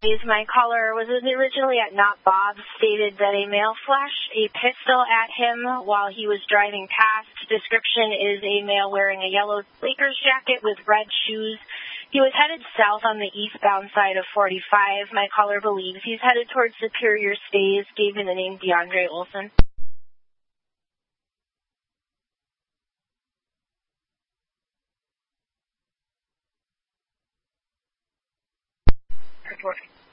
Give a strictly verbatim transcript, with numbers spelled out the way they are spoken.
My caller was originally at Not Bob, stated that a male flashed a pistol at him while he was driving past. Description is a male wearing a yellow Lakers jacket with red shoes. He was headed south on the eastbound side of forty-five. My caller believes he's headed towards Superior Stays, gave me the name DeAndre Olson. Reporting.